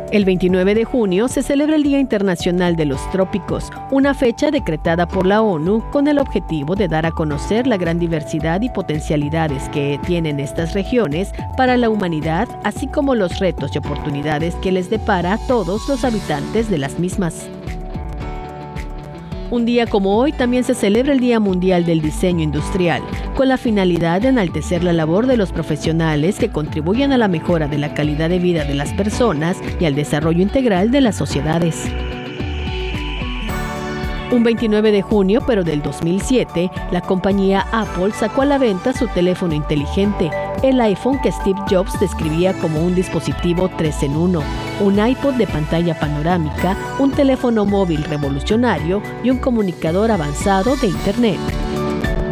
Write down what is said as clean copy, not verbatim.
El 29 de junio se celebra el Día Internacional de los Trópicos, una fecha decretada por la ONU con el objetivo de dar a conocer la gran diversidad y potencialidades que tienen estas regiones para la humanidad, así como los retos y oportunidades que les depara a todos los habitantes de las mismas. Un día como hoy también se celebra el Día Mundial del Diseño Industrial, con la finalidad de enaltecer la labor de los profesionales que contribuyen a la mejora de la calidad de vida de las personas y al desarrollo integral de las sociedades. Un 29 de junio, pero del 2007, la compañía Apple sacó a la venta su teléfono inteligente, el iPhone que Steve Jobs describía como un dispositivo 3 en 1, un iPod de pantalla panorámica, un teléfono móvil revolucionario y un comunicador avanzado de Internet.